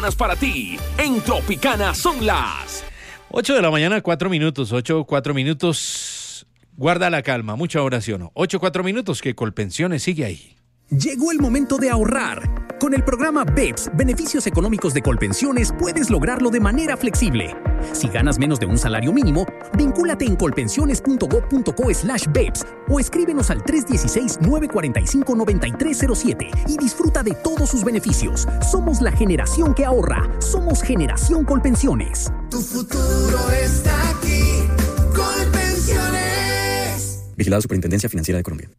Para ti, en Tropicana son las 8 de la mañana, 4 minutos. 8, 4 minutos. Guarda la calma, mucha oración. 8, 4 minutos, que Colpensiones sigue ahí. Llegó el momento de ahorrar. Con el programa BEPS, Beneficios Económicos de Colpensiones, puedes lograrlo de manera flexible. Si ganas menos de un salario mínimo, vincúlate en colpensiones.gov.co/BEPS o escríbenos al 316-945-9307 y disfruta de todos sus beneficios. Somos la generación que ahorra. Somos Generación Colpensiones. Tu futuro está aquí. Colpensiones. Vigilado Superintendencia Financiera de Colombia.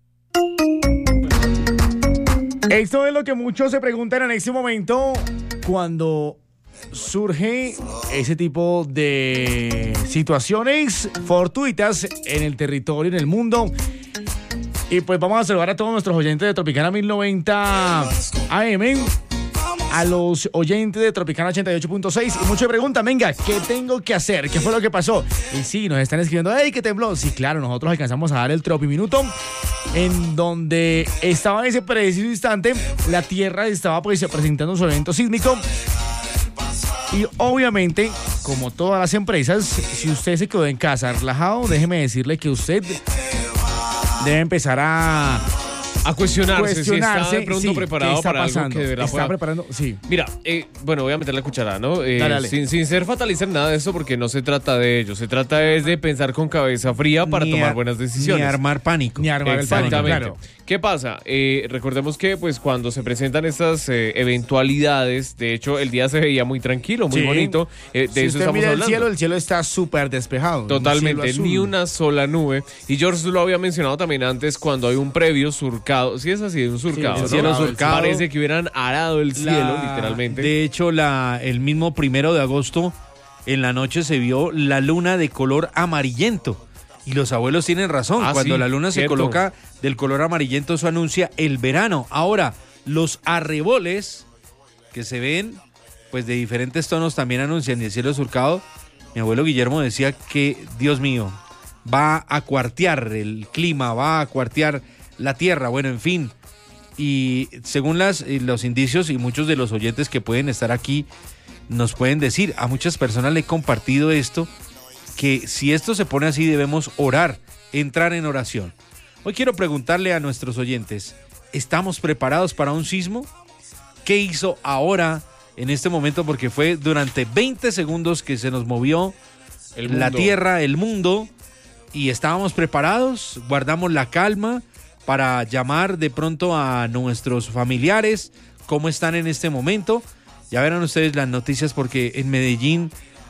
Esto es lo que muchos se preguntan en este momento cuando surge ese tipo de situaciones fortuitas en el territorio, en el mundo. Y pues vamos a saludar a todos nuestros oyentes de Tropicana 1090 AM, a los oyentes de Tropicana 88.6. Y muchos se preguntan, venga, ¿qué tengo que hacer? ¿Qué fue lo que pasó? Y sí, nos están escribiendo, ¡ey, que tembló! Sí, claro, nosotros alcanzamos a dar el Tropi Minuto, en donde estaba en ese preciso instante, la Tierra estaba pues presentando su evento sísmico. Y obviamente, como todas las empresas, si usted se quedó en casa relajado, déjeme decirle que usted debe empezar a cuestionarse si está de pronto sí, preparado para pasando? algo que de verdad está pueda... preparando, sí. Mira, bueno, voy a meter la cuchara, ¿no? Dale. Sin ser fatalista en nada de eso, porque no se trata de ello. Se trata es de pensar con cabeza fría para tomar buenas decisiones. Ni armar pánico. Ni armar el pánico, claro. ¿Qué pasa? Recordemos que pues cuando se presentan estas eventualidades, de hecho el día se veía muy tranquilo, muy bonito. De si eso usted estamos mira hablando. el cielo está súper despejado. Totalmente, ni una sola nube. Y George lo había mencionado también antes, cuando hay un previo surcado. Sí, es así, un surcado. Sí, el cielo surcado. Parece que hubieran arado el cielo, literalmente. De hecho, el mismo 1 de agosto, en la noche se vio la luna de color amarillento. Y los abuelos tienen razón. Cuando la luna se coloca del color amarillento, eso anuncia el verano. Ahora, los arreboles que se ven, pues de diferentes tonos, también anuncian el cielo surcado. Mi abuelo Guillermo decía que, Dios mío, va a cuartear el clima, va a cuartear la tierra. Bueno, en fin. Y según los indicios y muchos de los oyentes que pueden estar aquí, nos pueden decir, a muchas personas le he compartido esto, que si esto se pone así debemos orar, entrar en oración. Hoy quiero preguntarle a nuestros oyentes, ¿estamos preparados para un sismo? ¿Qué hizo ahora, en este momento? Porque fue durante 20 segundos que se nos movió la tierra, el mundo, y estábamos preparados, guardamos la calma para llamar de pronto a nuestros familiares, cómo están en este momento. Ya verán ustedes las noticias, porque en Medellín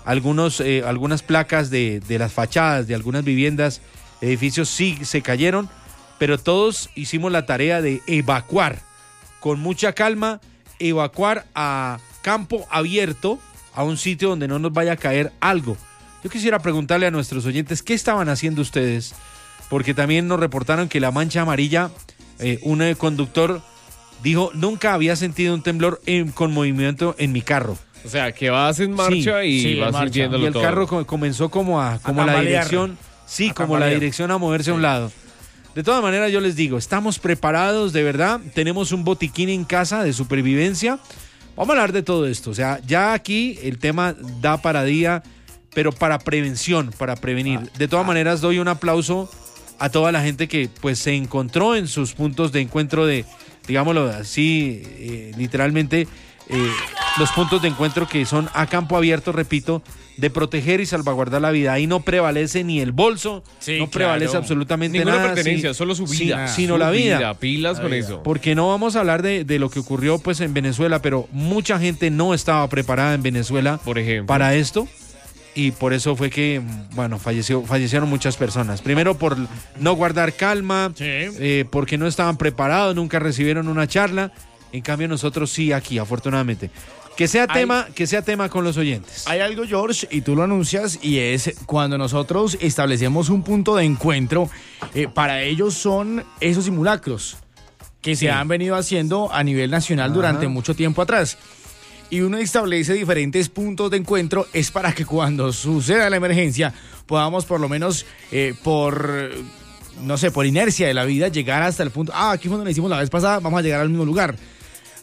algunas placas de las fachadas de algunas viviendas, edificios sí se cayeron, pero todos hicimos la tarea de evacuar con mucha calma, evacuar a campo abierto, a un sitio donde no nos vaya a caer algo. Yo quisiera preguntarle a nuestros oyentes, ¿qué estaban haciendo ustedes? Porque también nos reportaron que la mancha amarilla, un conductor dijo, nunca había sentido un temblor con movimiento en mi carro. O sea, que vas en marcha y vas sintiéndolo todo. Y el carro comenzó como la dirección, como la dirección a moverse a un lado. De todas maneras, yo les digo, estamos preparados, de verdad, tenemos un botiquín en casa de supervivencia. Vamos a hablar de todo esto. O sea, ya aquí el tema da para día, pero para prevención, para prevenir. De todas maneras, doy un aplauso a toda la gente que pues se encontró en sus puntos de encuentro de, digámoslo así, literalmente, los puntos de encuentro que son a campo abierto, repito, de proteger y salvaguardar la vida. Ahí no prevalece ni el bolso, no prevalece absolutamente ninguna nada. Pertenencia, solo su vida. Sino la vida. Pilas con eso. Porque no vamos a hablar de lo que ocurrió pues en Venezuela, pero mucha gente no estaba preparada en Venezuela, por ejemplo, para esto. Y por eso fue que, bueno, fallecieron muchas personas. Primero por no guardar calma, porque no estaban preparados, nunca recibieron una charla. En cambio nosotros sí aquí, afortunadamente. Que sea tema con los oyentes. Hay algo, George, y tú lo anuncias, y es cuando nosotros establecemos un punto de encuentro, para ellos son esos simulacros que se han venido haciendo a nivel nacional durante mucho tiempo atrás. Y uno establece diferentes puntos de encuentro, es para que cuando suceda la emergencia podamos por lo menos por inercia de la vida llegar hasta el punto, aquí fue donde lo hicimos la vez pasada, vamos a llegar al mismo lugar.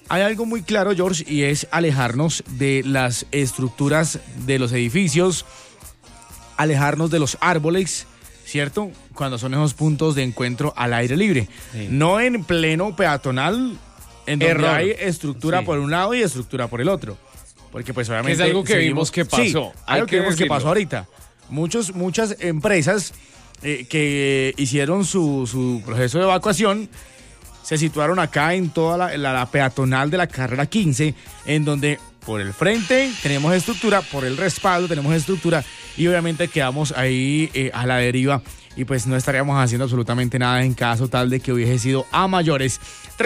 hay algo muy claro, George, y es alejarnos de las estructuras de los edificios, alejarnos de los árboles, ¿cierto? Cuando son esos puntos de encuentro al aire libre. Sí. No en pleno peatonal, en donde hay estructura por un lado y estructura por el otro. Porque pues obviamente... Que es algo que vimos que pasó. Sí, algo que vimos que pasó ahorita. Muchas empresas que hicieron su proceso de evacuación se situaron acá en toda la peatonal de la carrera 15, en donde por el frente tenemos estructura, por el respaldo tenemos estructura y obviamente quedamos ahí a la deriva y pues no estaríamos haciendo absolutamente nada en caso tal de que hubiese sido a mayores.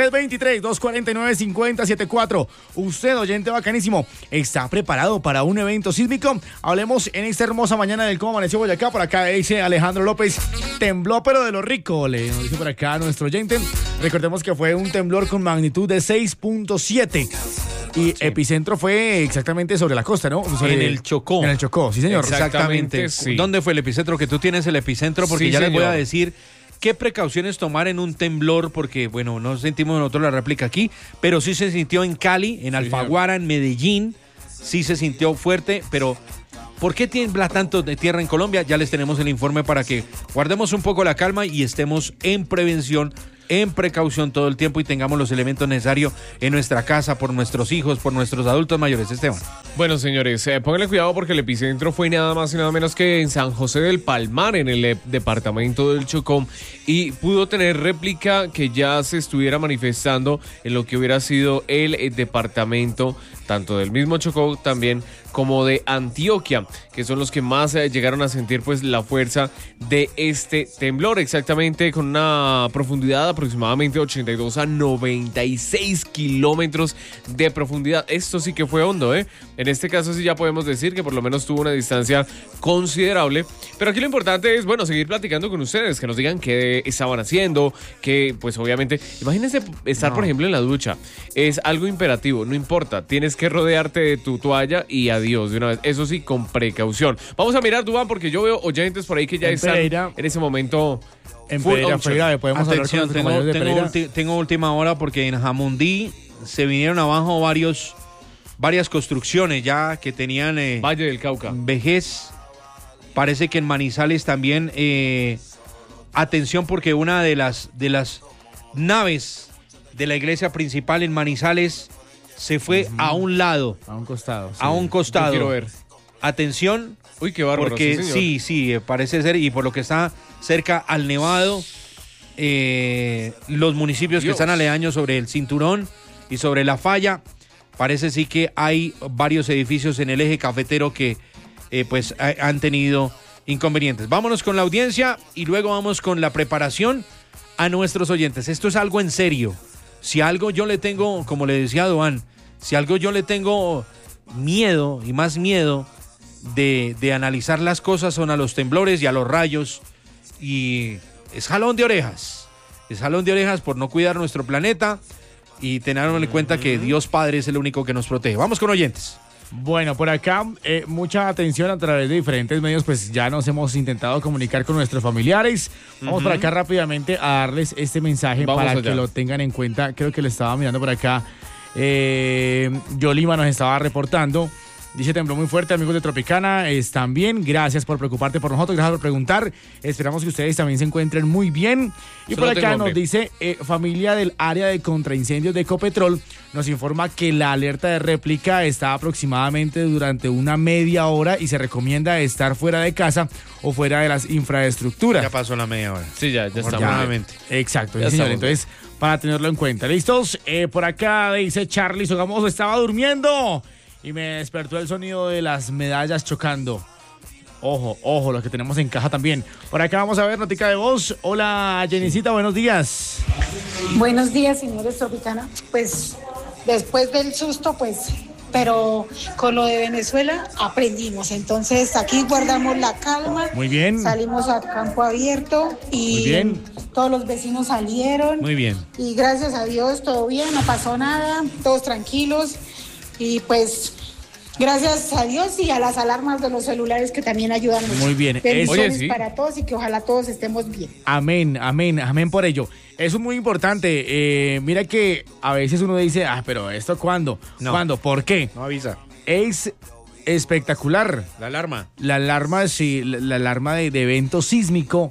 323-249-5074. Usted, oyente bacanísimo, ¿está preparado para un evento sísmico? Hablemos en esta hermosa mañana del Cómo Amaneció Boyacá. Por acá dice Alejandro López, tembló pero de lo rico, le dice por acá nuestro oyente. Recordemos que fue un temblor con magnitud de 6.7. Y epicentro fue exactamente sobre la costa, ¿no? En el Chocó. En el Chocó, sí, señor. Exactamente. Sí. ¿Dónde fue el epicentro? Que tú tienes el epicentro, porque sí, ya señor. Les voy a decir qué precauciones tomar en un temblor, porque, bueno, no sentimos nosotros la réplica aquí, pero sí se sintió en Cali, en Alfaguara, en Medellín, sí se sintió fuerte, pero ¿por qué tiembla tanto de tierra en Colombia? Ya les tenemos el informe para que guardemos un poco la calma y estemos en prevención, en precaución todo el tiempo y tengamos los elementos necesarios en nuestra casa, por nuestros hijos, por nuestros adultos mayores. Esteban. Bueno, señores, pónganle cuidado porque el epicentro fue nada más y nada menos que en San José del Palmar, en el departamento del Chocó, y pudo tener réplica que ya se estuviera manifestando en lo que hubiera sido el departamento tanto del mismo Chocó también como de Antioquia, que son los que más llegaron a sentir pues la fuerza de este temblor, exactamente con una profundidad aproximadamente 82 a 96 kilómetros de profundidad. Esto sí que fue hondo, ¿eh? En este caso sí ya podemos decir que por lo menos tuvo una distancia considerable, pero aquí lo importante es, bueno, seguir platicando con ustedes, que nos digan qué estaban haciendo, que pues obviamente, imagínense estar por ejemplo en la ducha, es algo imperativo, no importa, tienes que rodearte de tu toalla y adiós de una vez, eso sí, con precaución. Vamos a mirar, Duván, porque yo veo oyentes por ahí que ya están Pereira, en ese momento. En Pereira, podemos atención, hablar con tengo última hora porque en Jamundí se vinieron abajo varias construcciones ya que tenían Valle del Cauca, vejez. Parece que en Manizales también atención porque una de las naves de la iglesia principal en Manizales se fue a un lado. A un costado. Sí. A un costado. Yo quiero ver. Atención. Uy, qué bárbaro. Porque sí, parece ser, y por lo que está cerca al Nevado, los municipios que están aledaños sobre el Cinturón y sobre la Falla, parece sí que hay varios edificios en el eje cafetero que pues han tenido inconvenientes. Vámonos con la audiencia y luego vamos con la preparación a nuestros oyentes. Esto es algo en serio. Si algo yo le tengo, como le decía a Duan, si algo yo le tengo miedo y más miedo de analizar las cosas son a los temblores y a los rayos, y es jalón de orejas por no cuidar nuestro planeta y tener en cuenta que Dios Padre es el único que nos protege. Vamos con oyentes. Bueno, por acá mucha atención a través de diferentes medios, pues ya nos hemos intentado comunicar con nuestros familiares. Vamos por acá rápidamente a darles este mensaje. Vamos para allá, que lo tengan en cuenta. Creo que lo estaba mirando por acá. Yolima nos estaba reportando. Dice, tembló muy fuerte, amigos de Tropicana, están bien, gracias por preocuparte por nosotros, gracias por preguntar, esperamos que ustedes también se encuentren muy bien. Y por acá nos dice, familia del área de contraincendios de Ecopetrol, nos informa que la alerta de réplica está aproximadamente durante una media hora y se recomienda estar fuera de casa o fuera de las infraestructuras. Ya pasó la media hora. Sí, ya está. Exacto, ya señor, entonces, para tenerlo en cuenta. ¿Listos? Por acá dice Charlie Sogamoso, estaba durmiendo y me despertó el sonido de las medallas chocando. Ojo, los que tenemos en caja también. Por acá vamos a ver notica de voz. Hola, Jenicita, buenos días. Buenos días, señores Tropicana. Pues, después del susto, pero con lo de Venezuela aprendimos. Entonces, aquí guardamos la calma. Muy bien. Salimos a campo abierto y muy bien. Todos los vecinos salieron. Muy bien. Y gracias a Dios, todo bien, no pasó nada, todos tranquilos. Y pues, gracias a Dios y a las alarmas de los celulares que también ayudan mucho. Muy bien. Bendiciones para todos y que ojalá todos estemos bien. Amén por ello. Eso es muy importante. Mira que a veces uno dice, pero ¿esto cuándo? No. ¿Cuándo? ¿Por qué? No avisa. Es espectacular. La alarma. La alarma, sí, la alarma de evento sísmico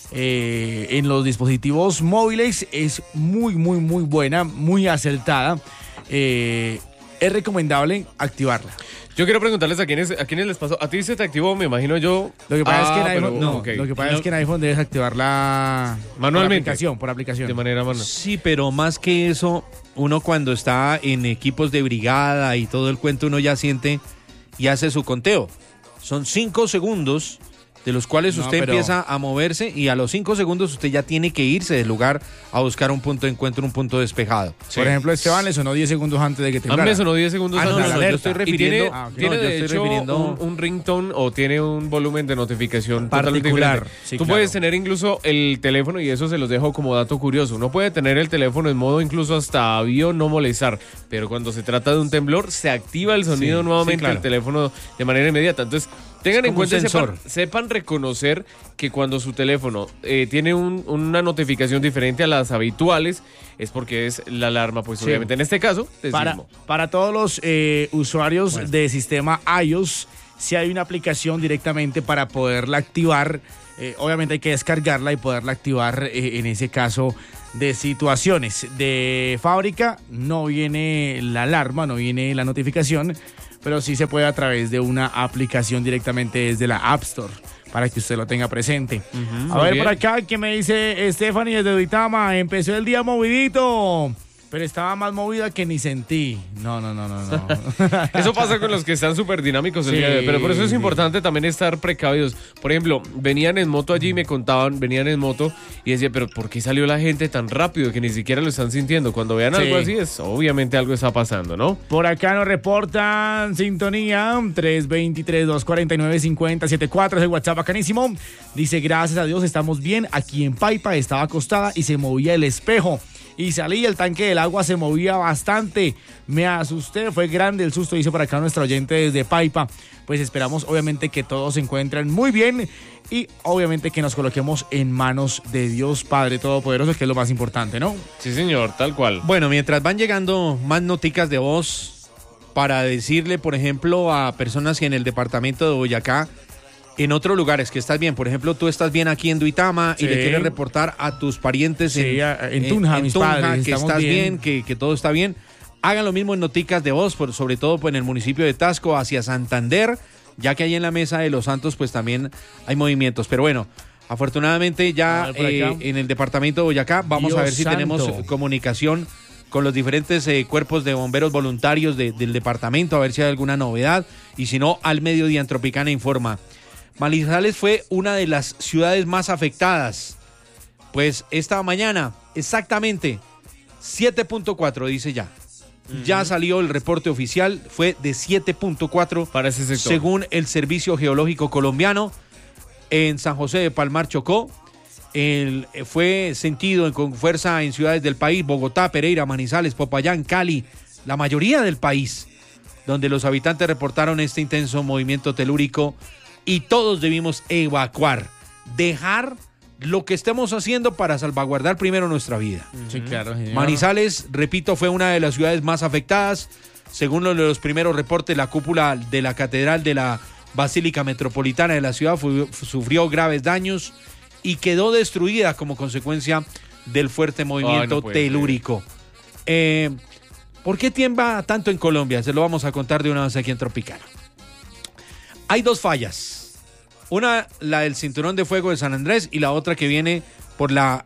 en los dispositivos móviles es muy, muy, muy buena, muy acertada. Es recomendable activarla. Yo quiero preguntarles a quiénes les pasó. A ti se te activó, me imagino yo. Lo que pasa es que en iPhone, pero, no, ok. lo que pasa es que en iPhone debes activarla Manualmente. por aplicación. De manera manual. Sí, pero más que eso, uno cuando está en equipos de brigada y todo el cuento, uno ya siente y hace su conteo. Son 5 segundos de los cuales usted empieza a moverse y a los 5 segundos usted ya tiene que irse del lugar a buscar un punto de encuentro, un punto despejado. Por ejemplo, Esteban le sonó 10 segundos antes de que A temblara. mí me sonó 10 segundos antes. no, yo estoy refiriendo... Tiene de hecho un ringtone o tiene un volumen de notificación particular. Totalmente Sí, Tú claro. puedes tener incluso el teléfono, y eso se los dejo como dato curioso, uno puede tener el teléfono en modo incluso hasta avión no molestar, pero cuando se trata de un temblor se activa el sonido nuevamente del teléfono de manera inmediata. Entonces tengan en cuenta, sepan reconocer que cuando su teléfono tiene una notificación diferente a las habituales, es porque es la alarma, pues obviamente en este caso de sismo. Para todos los usuarios de sistema iOS, si hay una aplicación directamente para poderla activar. Obviamente hay que descargarla y poderla activar en ese caso de situaciones. De fábrica no viene la alarma, no viene la notificación, pero sí se puede a través de una aplicación directamente desde la App Store, para que usted lo tenga presente. A ver, por acá, ¿qué me dice Stephanie desde Duitama? Empezó el día movidito, pero estaba más movida que ni sentí. No. Eso pasa con los que están súper dinámicos el día de hoy, pero por eso es importante también estar precavidos. Por ejemplo, venían en moto allí, me contaban, venían en moto y decía, pero ¿por qué salió la gente tan rápido que ni siquiera lo están sintiendo? Cuando vean algo así, obviamente algo está pasando, ¿no? Por acá nos reportan sintonía 323-249-5074, es el WhatsApp bacanísimo. Dice, gracias a Dios estamos bien. Aquí en Paipa estaba acostada y se movía el espejo. Y salí, el tanque del agua se movía bastante. Me asusté, fue grande el susto, dice por acá nuestro oyente desde Paipa. Pues esperamos obviamente que todos se encuentren muy bien y obviamente que nos coloquemos en manos de Dios Padre Todopoderoso, que es lo más importante, ¿no? Sí, señor, tal cual. Bueno, mientras van llegando más noticas de voz para decirle, por ejemplo, a personas que en el departamento de Boyacá, en otros lugares que estás bien, por ejemplo, tú estás bien aquí en Duitama y le quieres reportar a tus parientes en Tunja, mis padres, que estás bien, que todo está bien, hagan lo mismo en noticas de voz, sobre todo pues, en el municipio de Tasco hacia Santander, ya que ahí en la Mesa de los Santos pues también hay movimientos. Pero bueno, afortunadamente ya en el departamento de Boyacá vamos a ver si tenemos comunicación con los diferentes cuerpos de bomberos voluntarios del departamento, a ver si hay alguna novedad, y si no, al mediodía en Tropicana informa. Manizales fue una de las ciudades más afectadas. Pues esta mañana, exactamente, 7.4 dice ya. Ya salió el reporte oficial, fue de 7.4 para ese sector. Según el Servicio Geológico Colombiano. En San José de Palmar Chocó. Fue sentido con fuerza en ciudades del país, Bogotá, Pereira, Manizales, Popayán, Cali, la mayoría del país, donde los habitantes reportaron este intenso movimiento telúrico. Y todos debimos evacuar, dejar lo que estemos haciendo para salvaguardar primero nuestra vida. Sí, claro. Señor. Manizales, repito, fue una de las ciudades más afectadas. Según los primeros reportes, la cúpula de la Catedral de la Basílica Metropolitana de la ciudad sufrió graves daños y quedó destruida como consecuencia del fuerte movimiento telúrico. ¿Por qué tiembla tanto en Colombia? Se lo vamos a contar de una vez aquí en Tropicana. Hay dos fallas. Una, la del Cinturón de Fuego de San Andrés, y la otra que viene por la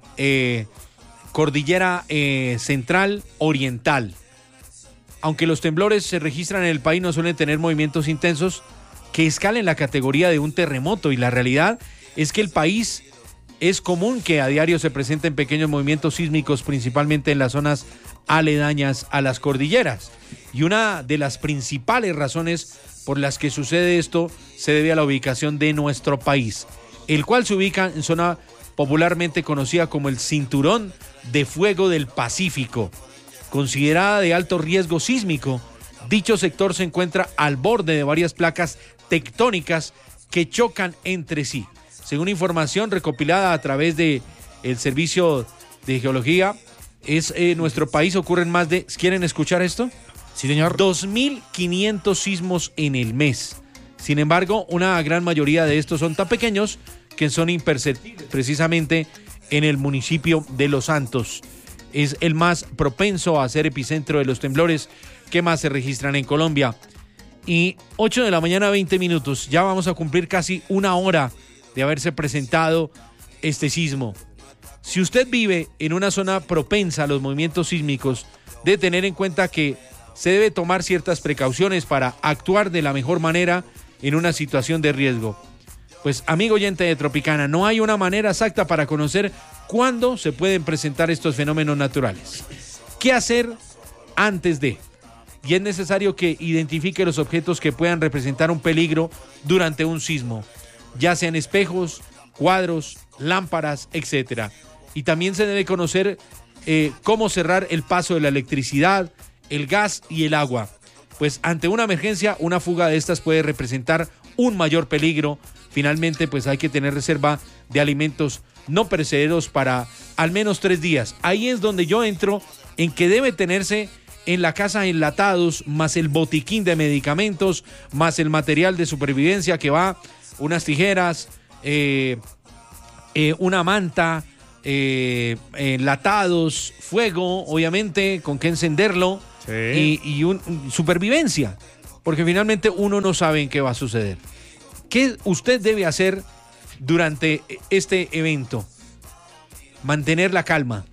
cordillera central oriental. Aunque los temblores se registran en el país, no suelen tener movimientos intensos que escalen la categoría de un terremoto. Y la realidad es que el país es común que a diario se presenten pequeños movimientos sísmicos, principalmente en las zonas aledañas a las cordilleras. Y una de las principales razones por las que sucede esto se debe a la ubicación de nuestro país, el cual se ubica en zona popularmente conocida como el Cinturón de Fuego del Pacífico. Considerada de alto riesgo sísmico, dicho sector se encuentra al borde de varias placas tectónicas que chocan entre sí. Según información recopilada a través de el Servicio de geología. Nuestro país ocurren más de, ¿quieren escuchar esto? Sí, señor. 2.500 sismos en el mes. Sin embargo, una gran mayoría de estos son tan pequeños que son imperceptibles, precisamente en el municipio de Los Santos. Es el más propenso a ser epicentro de los temblores que más se registran en Colombia. Y 8 de la mañana, 20 minutos. Ya vamos a cumplir casi una hora de haberse presentado este sismo. Si usted vive en una zona propensa a los movimientos sísmicos, debe tener en cuenta que se debe tomar ciertas precauciones para actuar de la mejor manera en una situación de riesgo. Pues, amigo oyente de Tropicana, no hay una manera exacta para conocer cuándo se pueden presentar estos fenómenos naturales. ¿Qué hacer antes de? Y es necesario que identifique los objetos que puedan representar un peligro durante un sismo, ya sean espejos, cuadros, lámparas, etc. Y también se debe conocer cómo cerrar el paso de la electricidad, el gas y el agua. Pues ante una emergencia, una fuga de estas puede representar un mayor peligro. Finalmente, pues hay que tener reserva de alimentos no perecederos para al menos 3 días. Ahí es donde yo entro en que debe tenerse en la casa enlatados, más el botiquín de medicamentos, más el material de supervivencia que va, unas tijeras, una manta, enlatados, fuego, obviamente, con qué encenderlo, sí. y supervivencia, porque finalmente uno no sabe en qué va a suceder. ¿Qué usted debe hacer durante este evento? Mantener la calma.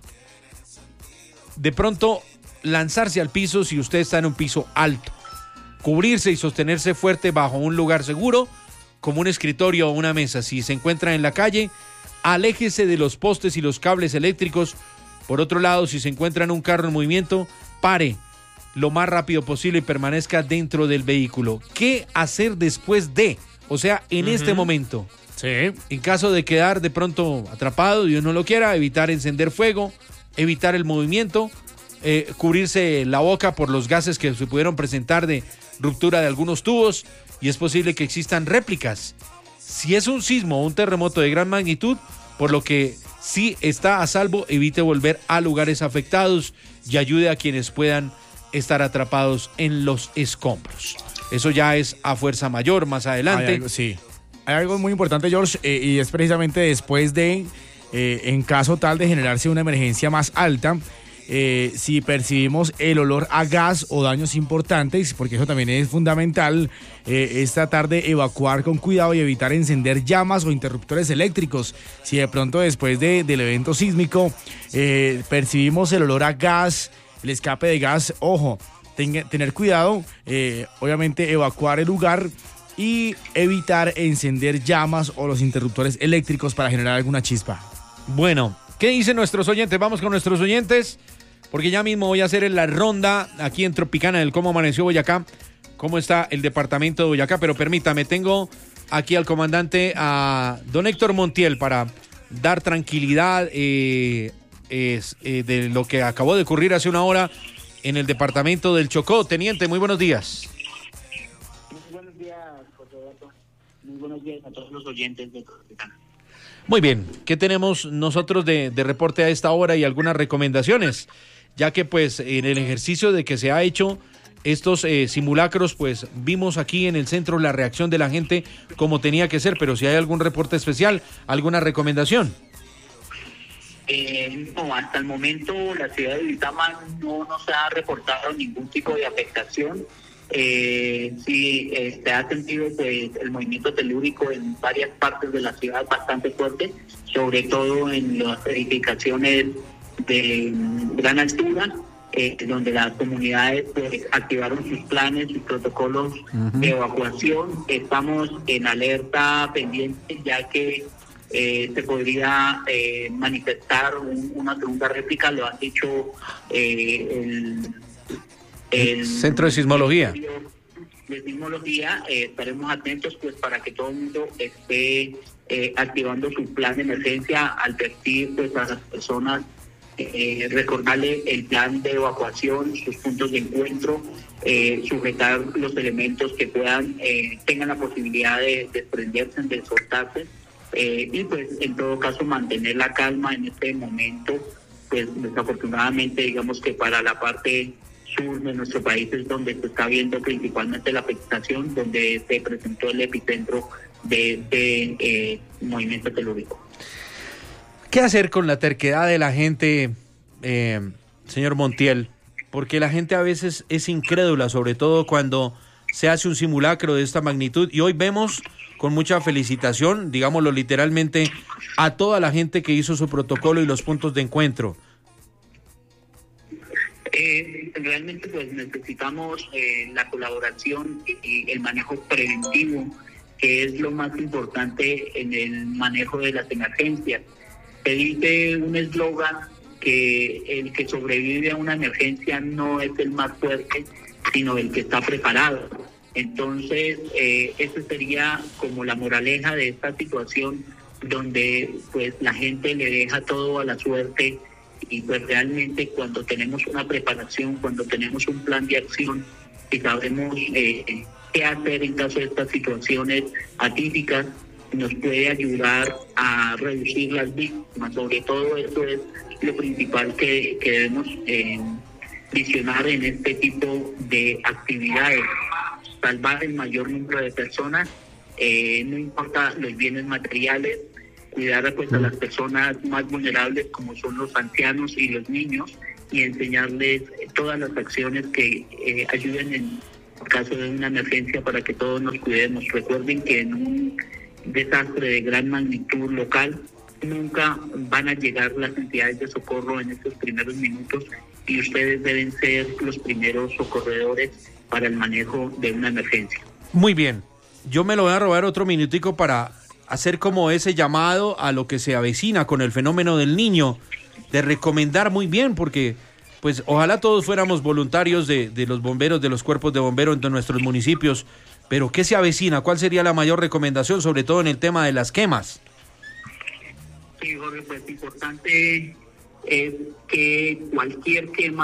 De pronto, lanzarse al piso si usted está en un piso alto. Cubrirse y sostenerse fuerte bajo un lugar seguro, como un escritorio o una mesa. Si se encuentra en la calle, aléjese de los postes y los cables eléctricos. Por otro lado, si se encuentra en un carro en movimiento, pare lo más rápido posible y permanezca dentro del vehículo. ¿Qué hacer después de? O sea, en este momento. Sí. En caso de quedar de pronto atrapado, Dios no lo quiera, evitar encender fuego, evitar el movimiento, cubrirse la boca por los gases que se pudieron presentar de ruptura de algunos tubos, y es posible que existan réplicas. Si es un sismo o un terremoto de gran magnitud, por lo que si está a salvo, evite volver a lugares afectados y ayude a quienes puedan estar atrapados en los escombros. Eso ya es a fuerza mayor más adelante. Hay algo muy importante, George, y es precisamente después de, en caso tal de generarse una emergencia más alta, si percibimos el olor a gas o daños importantes, porque eso también es fundamental, es tratar de evacuar con cuidado y evitar encender llamas o interruptores eléctricos. Si de pronto después del evento sísmico percibimos el olor a gas, el escape de gas, ojo, tener cuidado, obviamente evacuar el lugar y evitar encender llamas o los interruptores eléctricos para generar alguna chispa. Bueno, ¿qué dicen nuestros oyentes? Vamos con nuestros oyentes, porque ya mismo voy a hacer la ronda aquí en Tropicana del cómo amaneció Boyacá, cómo está el departamento de Boyacá, pero permítame, tengo aquí al comandante, a don Héctor Montiel, para dar tranquilidad de lo que acabó de ocurrir hace una hora en el departamento del Chocó. Teniente, muy buenos días. Muy buenos días, José Eduardo. Muy buenos días a todos los oyentes de Tropicana. Muy bien, ¿qué tenemos nosotros de reporte a esta hora y algunas recomendaciones? Ya que pues en el ejercicio de que se ha hecho estos simulacros, pues vimos aquí en el centro la reacción de la gente como tenía que ser, pero si hay algún reporte especial, alguna recomendación. No, hasta el momento la ciudad de Duitama no nos ha reportado ningún tipo de afectación. Sí, se ha sentido pues el movimiento telúrico en varias partes de la ciudad bastante fuerte, sobre todo en las edificaciones de gran altura, donde las comunidades pues activaron sus planes, sus protocolos de evacuación. Estamos en alerta pendiente, ya que se podría manifestar una segunda réplica, lo han dicho el Centro de Sismología. Estaremos atentos pues para que todo el mundo esté activando su plan de emergencia, al advertir pues a las personas, recordarle el plan de evacuación, sus puntos de encuentro, sujetar los elementos que puedan, tengan la posibilidad de desprenderse, de soltarse, y pues en todo caso mantener la calma en este momento, pues desafortunadamente digamos que para la parte sur de nuestro país es donde se está viendo principalmente la afectación, donde se presentó el epicentro de este movimiento telúrico. ¿Qué hacer con la terquedad de la gente, señor Montiel? Porque la gente a veces es incrédula, sobre todo cuando se hace un simulacro de esta magnitud, y hoy vemos con mucha felicitación, digámoslo literalmente, a toda la gente que hizo su protocolo y los puntos de encuentro. Realmente pues necesitamos la colaboración y el manejo preventivo, que es lo más importante en el manejo de las emergencias. Se dice un eslogan que el que sobrevive a una emergencia no es el más fuerte, sino el que está preparado. Entonces, eso sería como la moraleja de esta situación, donde pues la gente le deja todo a la suerte, y pues realmente cuando tenemos una preparación, cuando tenemos un plan de acción y sabemos qué hacer en caso de estas situaciones atípicas, nos puede ayudar a reducir las víctimas. Sobre todo eso es lo principal que debemos visionar en este tipo de actividades: salvar el mayor número de personas, no importa los bienes materiales, cuidar pues a las personas más vulnerables como son los ancianos y los niños, y enseñarles todas las acciones que ayuden en caso de una emergencia para que todos nos cuidemos. Recuerden que en un desastre de gran magnitud local nunca van a llegar las entidades de socorro en estos primeros minutos, y ustedes deben ser los primeros socorredores para el manejo de una emergencia. Muy bien, yo me lo voy a robar otro minutico para hacer como ese llamado a lo que se avecina con el fenómeno del Niño, de recomendar muy bien, porque pues ojalá todos fuéramos voluntarios de los bomberos, de los cuerpos de bomberos en nuestros municipios, pero ¿qué se avecina? ¿Cuál sería la mayor recomendación, sobre todo en el tema de las quemas? Sí, Jorge, pues importante es que cualquier quema